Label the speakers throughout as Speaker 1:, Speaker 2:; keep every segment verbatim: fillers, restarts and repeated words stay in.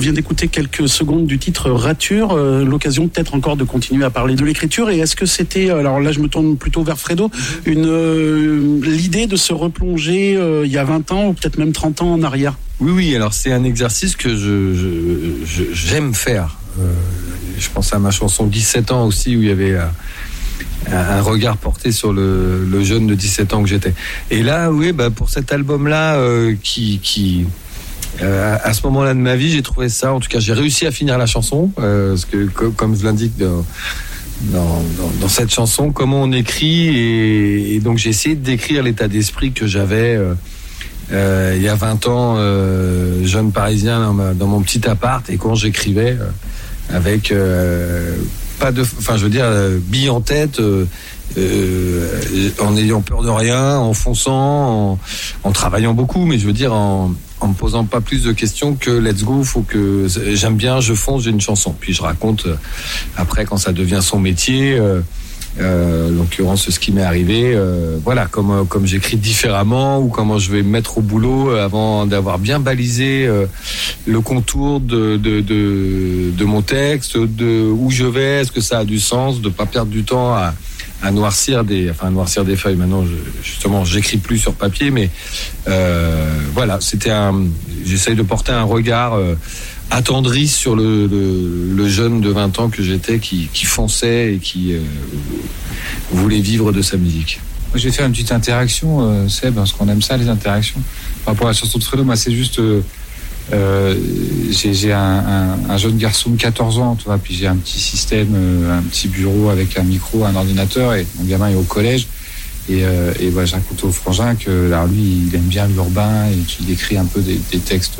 Speaker 1: vient d'écouter quelques secondes du titre Rature, euh, l'occasion peut-être encore de continuer à parler de l'écriture. Et est-ce que c'était, alors là je me tourne plutôt vers Fredo, une, euh, l'idée de se replonger euh, il y a vingt ans ou peut-être même trente ans en arrière?
Speaker 2: Oui, oui, alors c'est un exercice que je, je, je, j'aime faire. Euh, je pense à ma chanson dix-sept ans aussi, où il y avait un, un regard porté sur le, le jeune de dix-sept ans que j'étais. Et là, oui, bah, pour cet album-là, euh, qui... qui Euh, à ce moment-là de ma vie, j'ai trouvé ça. En tout cas, j'ai réussi à finir la chanson, euh, parce que comme, comme je l'indique dans, dans, dans, dans cette chanson, comment on écrit, et, et donc j'ai essayé de décrire l'état d'esprit que j'avais euh, euh, il y a vingt ans, euh, jeune parisien dans, ma, dans mon petit appart, et quand j'écrivais euh, avec euh, pas de, enfin, je veux dire, euh, bille en tête. Euh, Euh, en ayant peur de rien, en fonçant, en, en travaillant beaucoup, mais je veux dire en, en me posant pas plus de questions que let's go, faut que j'aime bien, je fonce, j'ai une chanson. Puis je raconte euh, après quand ça devient son métier, euh, euh, en l'occurrence ce qui m'est arrivé, euh, voilà, comme comme j'écris différemment ou comment je vais me mettre au boulot avant d'avoir bien balisé euh, le contour de, de de de mon texte, de où je vais, est-ce que ça a du sens, de pas perdre du temps à à noircir des, enfin à noircir des feuilles. Maintenant, je, justement, j'écris plus sur papier, mais euh, voilà, c'était un. J'essaye de porter un regard euh, attendri sur le, le, le jeune de vingt ans que j'étais, qui, qui fonçait et qui euh, voulait vivre de sa musique.
Speaker 3: Moi, je vais faire une petite interaction, euh, Seb, parce qu'on aime ça, les interactions. Par rapport à la chanson de Fredo, moi, c'est juste. Euh, Euh, j'ai, j'ai un, un, un jeune garçon de quatorze ans, tu vois, puis j'ai un petit système, euh, un petit bureau avec un micro, un ordinateur, et mon gamin est au collège. Et, euh, et voilà, j'ai raconté au frangin que alors lui, il aime bien l'urbain et qu'il écrit un peu des, des textes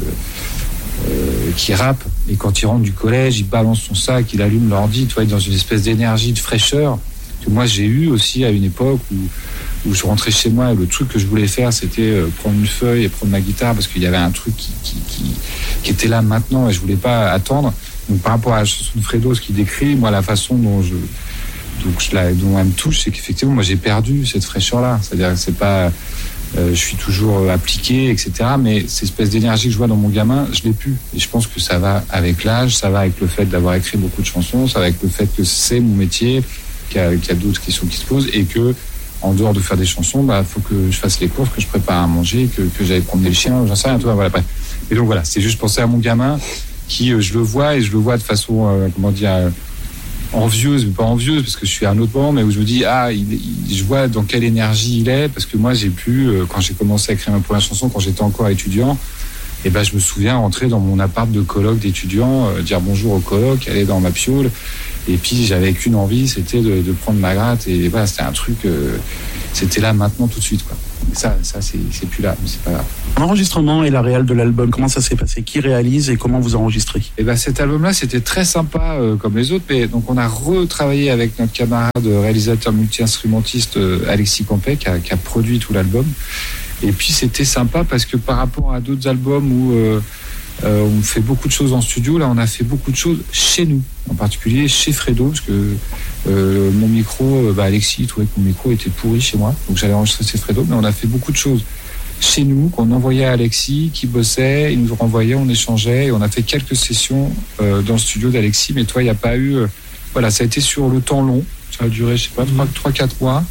Speaker 3: euh, qui rappent. Et quand il rentre du collège, il balance son sac, il allume l'ordi, tu vois, il est dans une espèce d'énergie, de fraîcheur que moi j'ai eu aussi à une époque où où je rentrais chez moi et le truc que je voulais faire, c'était euh, prendre une feuille et prendre ma guitare parce qu'il y avait un truc qui, qui, qui, qui était là maintenant et je voulais pas attendre. Donc par rapport à la chanson de Fredo, ce qu'il décrit, moi la façon dont je, donc je la, dont elle me touche, c'est qu'effectivement moi j'ai perdu cette fraîcheur-là. C'est-à-dire que c'est pas, euh, je suis toujours appliqué, et cetera. Mais cette espèce d'énergie que je vois dans mon gamin, je l'ai plus. Et je pense que ça va avec l'âge, ça va avec le fait d'avoir écrit beaucoup de chansons, ça va avec le fait que c'est mon métier, qu'il y a, qu'il y a d'autres questions qui se posent et que en dehors de faire des chansons, bah faut que je fasse les courses, que je prépare à manger, que, que j'aille promener le chien, j'en sais rien, toi, voilà, bref. Et donc voilà, c'est juste penser à mon gamin qui, euh, je le vois et je le vois de façon, euh, comment dire, euh, envieuse, mais pas envieuse parce que je suis à un autre moment, mais où je me dis, ah, il, il, je vois dans quelle énergie il est, parce que moi j'ai pu, euh, quand j'ai commencé à écrire ma première chanson, quand j'étais encore étudiant, et ben je me souviens rentrer dans mon appart de coloc d'étudiants, euh, dire bonjour au coloc, aller dans ma piole. Et puis j'avais qu'une envie, c'était de, de prendre ma gratte et voilà, c'était un truc, euh, c'était là maintenant tout de suite quoi. Et ça, ça c'est, c'est plus là, mais c'est pas grave.
Speaker 1: L'enregistrement et la réal de l'album, comment ça s'est passé? Qui réalise et comment vous enregistrez?
Speaker 3: Et ben cet album-là, c'était très sympa euh, comme les autres, mais donc on a retravaillé avec notre camarade réalisateur multi-instrumentiste euh, Alexis Campet qui a, qui a produit tout l'album. Et puis c'était sympa parce que par rapport à d'autres albums où euh, Euh, on fait beaucoup de choses en studio. Là, on a fait beaucoup de choses chez nous, en particulier chez Fredo, parce que euh, mon micro, euh, bah Alexis trouvait que mon micro était pourri chez moi, donc j'allais enregistrer chez Fredo. Mais on a fait beaucoup de choses chez nous qu'on envoyait à Alexis, qui bossait, il nous renvoyait, on échangeait, et on a fait quelques sessions euh, dans le studio d'Alexis. Mais toi, il n'y a pas eu, euh, voilà, ça a été sur le temps long. Ça a duré, je sais pas, trois quatre mois,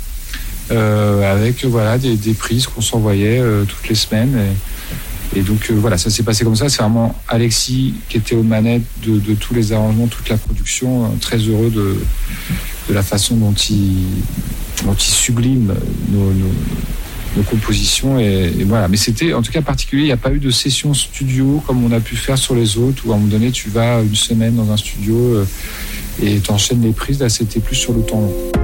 Speaker 3: euh, avec voilà des, des prises qu'on s'envoyait euh, toutes les semaines. Et, Et donc euh, voilà, ça s'est passé comme ça. C'est vraiment Alexis qui était aux manettes de, de tous les arrangements, toute la production. Euh, très heureux de, de la façon dont il, dont il sublime nos, nos, nos compositions. Et, et voilà. Mais c'était en tout cas particulier. Il n'y a pas eu de session studio comme on a pu faire sur les autres, où à un moment donné, tu vas une semaine dans un studio euh, et t'enchaînes les prises. Là, c'était plus sur le temps long.